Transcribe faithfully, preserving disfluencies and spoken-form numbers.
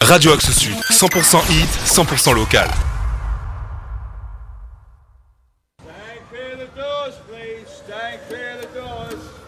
Radio Axe Sud, cent pour cent hit, cent pour cent local. Stand clear the doors, please. Stand clear the doors.